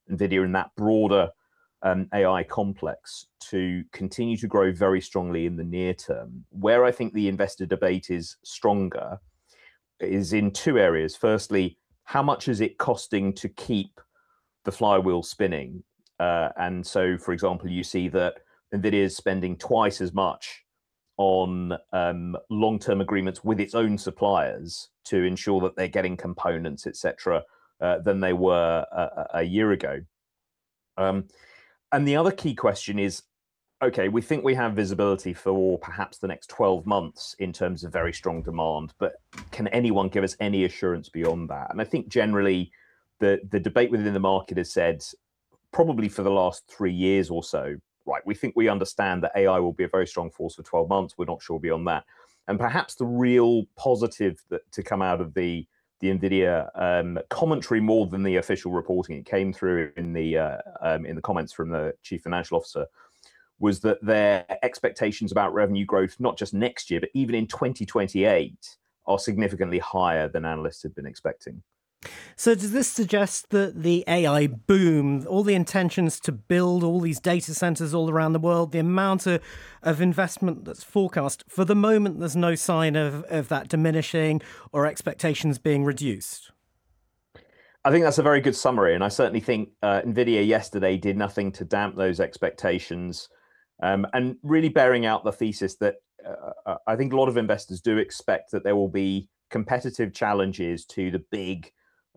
NVIDIA and that broader AI complex to continue to grow very strongly in the near term. Where I think the investor debate is stronger is in two areas. Firstly, how much is it costing to keep the flywheel spinning? And so, for example, you see that NVIDIA is spending twice as much on long-term agreements with its own suppliers to ensure that they're getting components, etc., than they were a year ago. And the other key question is, okay, we think we have visibility for perhaps the next 12 months in terms of very strong demand, but can anyone give us any assurance beyond that? And I think generally the debate within the market has said, probably for the last 3 years or so, right, we think we understand that AI will be a very strong force for 12 months. We're not sure beyond that. And perhaps the real positive to come out of the NVIDIA commentary, more than the official reporting, it came through in the comments from the chief financial officer, was that their expectations about revenue growth, not just next year, but even in 2028, are significantly higher than analysts had been expecting. So does this suggest that the AI boom, all the intentions to build all these data centers all around the world, the amount of investment that's forecast, for the moment, there's no sign of that diminishing or expectations being reduced? I think that's a very good summary. And I certainly think NVIDIA yesterday did nothing to damp those expectations, and really bearing out the thesis that I think a lot of investors do expect that there will be competitive challenges to the big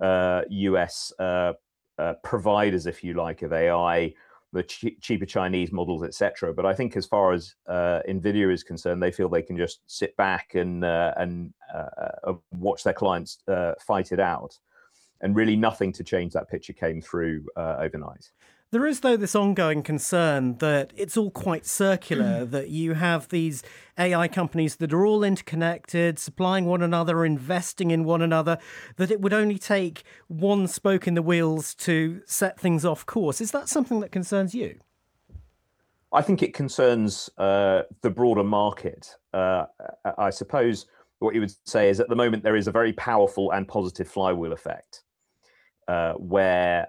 US providers, if you like, of AI, the cheaper Chinese models, etc. But I think as far as NVIDIA is concerned, they feel they can just sit back and watch their clients fight it out. And really nothing to change that picture came through overnight. There is, though, this ongoing concern that it's all quite circular, that you have these AI companies that are all interconnected, supplying one another, investing in one another, that it would only take one spoke in the wheels to set things off course. Is that something that concerns you? I think it concerns the broader market. I suppose what you would say is at the moment there is a very powerful and positive flywheel effect where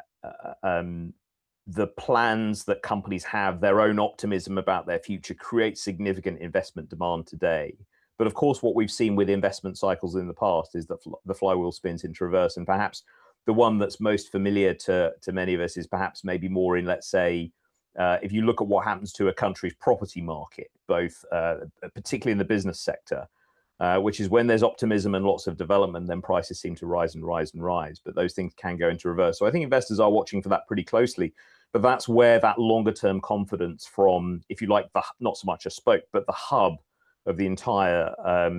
the plans that companies have, their own optimism about their future, create significant investment demand today. But of course, what we've seen with investment cycles in the past is that the flywheel spins into reverse. And perhaps the one that's most familiar to many of us is perhaps maybe more in, let's say, if you look at what happens to a country's property market, both particularly in the business sector, which is when there's optimism and lots of development, then prices seem to rise and rise and rise. But those things can go into reverse. So I think investors are watching for that pretty closely. But that's where that longer term confidence from, if you like, not so much a spoke, but the hub of the entire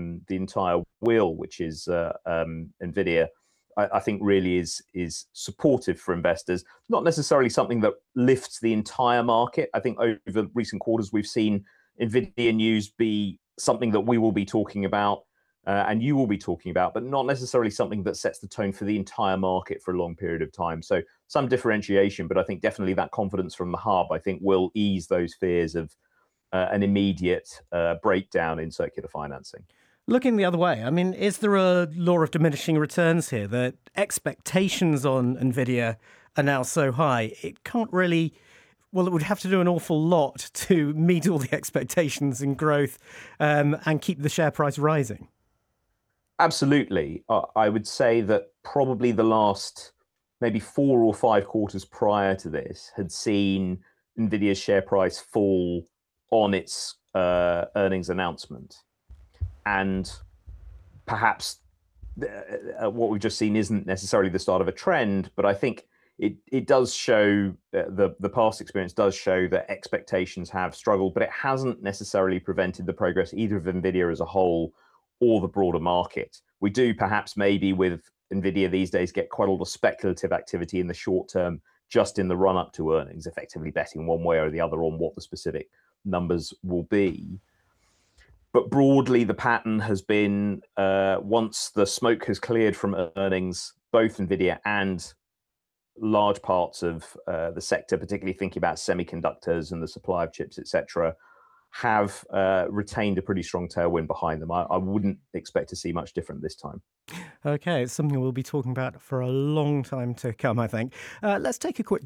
wheel, which is NVIDIA, I think really is supportive for investors. Not necessarily something that lifts the entire market. I think over recent quarters, we've seen NVIDIA news be something that we will be talking about and you will be talking about, but not necessarily something that sets the tone for the entire market for a long period of time. So some differentiation, but I think definitely that confidence from the hub, I think, will ease those fears of an immediate breakdown in circular financing. Looking the other way, I mean, is there a law of diminishing returns here, that expectations on NVIDIA are now so high, it can't really... Well, it would have to do an awful lot to meet all the expectations in growth and keep the share price rising. Absolutely. I would say that probably the last maybe 4 or 5 quarters prior to this had seen NVIDIA's share price fall on its earnings announcement. And perhaps what we've just seen isn't necessarily the start of a trend, but I think it does show, the past experience does show that expectations have struggled, but it hasn't necessarily prevented the progress either of NVIDIA as a whole or the broader market. We do perhaps maybe with NVIDIA these days get quite a lot of speculative activity in the short term, just in the run up to earnings, effectively betting one way or the other on what the specific numbers will be. But broadly, the pattern has been once the smoke has cleared from earnings, both NVIDIA and large parts of the sector, particularly thinking about semiconductors and the supply of chips, etc., have retained a pretty strong tailwind behind them. I wouldn't expect to see much different this time. Okay, it's something we'll be talking about for a long time to come, I think. Let's take a quick